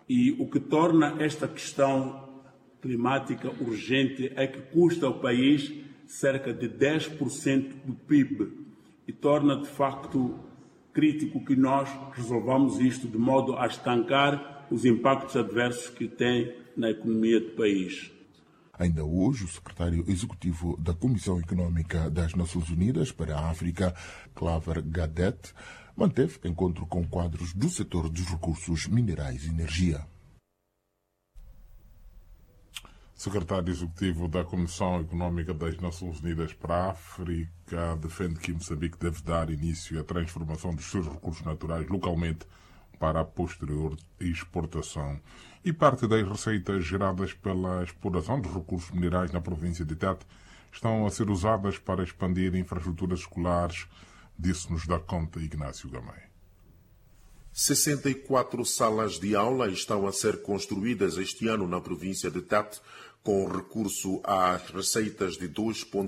E o que torna esta questão climática urgente é que custa ao país cerca de 10% do PIB e torna de facto crítico que nós resolvamos isto de modo a estancar os impactos adversos que tem na economia do país. Ainda hoje, o secretário executivo da Comissão Econômica das Nações Unidas para a África, Claver Gadet, manteve encontro com quadros do setor dos recursos minerais e energia. Secretário Executivo da Comissão Econômica das Nações Unidas para a África defende que Moçambique deve dar início à transformação dos seus recursos naturais localmente para a posterior exportação. E parte das receitas geradas pela exploração dos recursos minerais na província de Tete estão a ser usadas para expandir infraestruturas escolares, disse-nos da conta Ignácio Gamay. 64 salas de aula estão a ser construídas este ano na província de Tete, com recurso às receitas de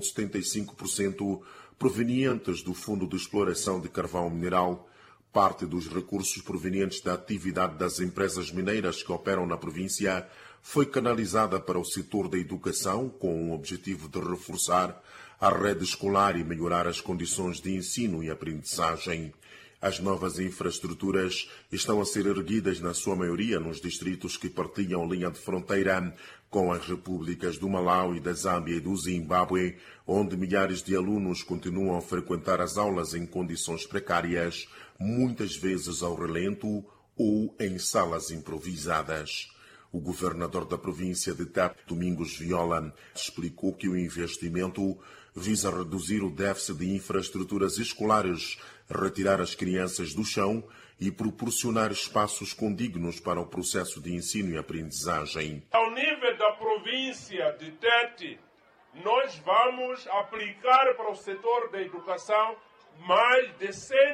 2,75% provenientes do Fundo de Exploração de Carvão Mineral. Parte dos recursos provenientes da atividade das empresas mineiras que operam na província foi canalizada para o setor da educação, com o objetivo de reforçar a rede escolar e melhorar as condições de ensino e aprendizagem. As novas infraestruturas estão a ser erguidas, na sua maioria, nos distritos que partilham linha de fronteira com as repúblicas do Malawi, da Zâmbia e do Zimbábue, onde milhares de alunos continuam a frequentar as aulas em condições precárias, muitas vezes ao relento ou em salas improvisadas. O governador da província de Tete, Domingos Viola, explicou que o investimento visa reduzir o déficit de infraestruturas escolares, retirar as crianças do chão e proporcionar espaços condignos para o processo de ensino e aprendizagem. Ao nível da província de Tete, nós vamos aplicar para o setor da educação mais de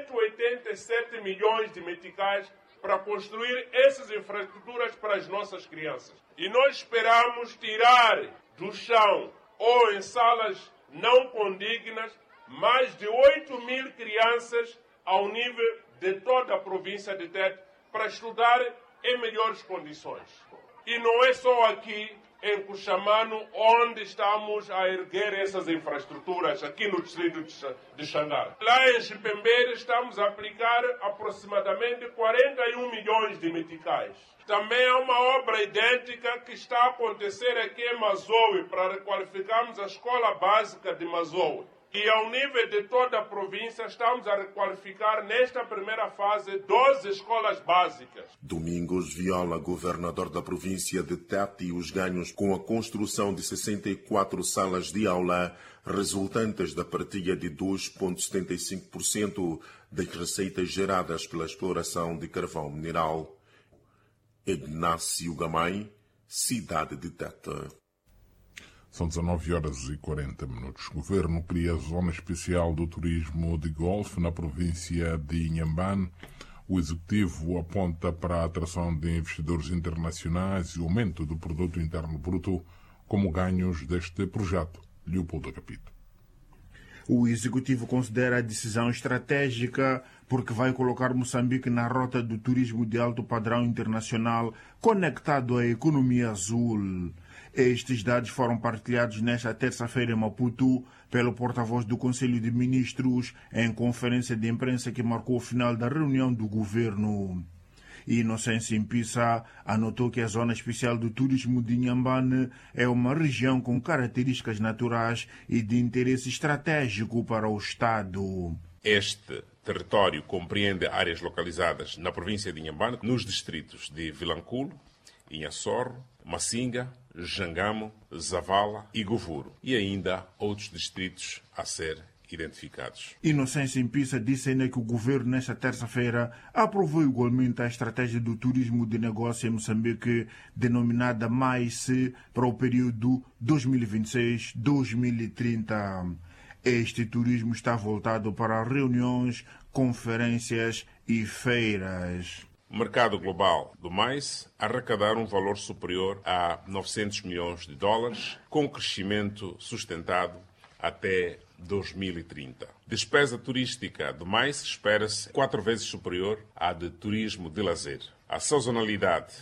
187 milhões de meticais para construir essas infraestruturas para as nossas crianças. E nós esperamos tirar do chão ou em salas não condignas mais de 8.000 crianças ao nível de toda a província de Tete para estudar em melhores condições. E não é só aqui em Cuxamano onde estamos a erguer essas infraestruturas, aqui no distrito de Xangara. Lá em Chipembeira estamos a aplicar aproximadamente 41 milhões de meticais. Também há uma obra idêntica que está a acontecer aqui em Mazoe para requalificarmos a escola básica de Mazoe. E ao nível de toda a província, estamos a requalificar nesta primeira fase 12 escolas básicas. Domingos Viola, governador da província de Tete, e os ganhos com a construção de 64 salas de aula, resultantes da partilha de 2,75% das receitas geradas pela exploração de carvão mineral. Ignácio Gamay, cidade de Tete. São 19h40. O Governo cria a Zona Especial do Turismo de Golfe na província de Inhambane. O Executivo aponta para a atração de investidores internacionais e o aumento do Produto Interno Bruto como ganhos deste projeto. Leopoldo Capito. O Executivo considera a decisão estratégica porque vai colocar Moçambique na rota do turismo de alto padrão internacional conectado à economia azul. Estes dados foram partilhados nesta terça-feira em Maputo pelo porta-voz do Conselho de Ministros em conferência de imprensa que marcou o final da reunião do governo. Inocêncio Impissa anotou que a Zona Especial do Turismo de Inhambane é uma região com características naturais e de interesse estratégico para o Estado. Este território compreende áreas localizadas na província de Inhambane, nos distritos de Vilanculo, Inhaçorro, Massinga, Jangamo, Zavala e Govuro, e ainda outros distritos a ser identificados. Inocêncio Impissa disse ainda que o governo, nesta terça-feira, aprovou igualmente a estratégia do turismo de negócio em Moçambique, denominada MAICE, para o período 2026-2030. Este turismo está voltado para reuniões, conferências e feiras. O mercado global do mais arrecadar um valor superior a 900 milhões de dólares, com crescimento sustentado até 2030. Despesa turística do mais espera-se 4 vezes superior à de turismo de lazer. A sazonalidade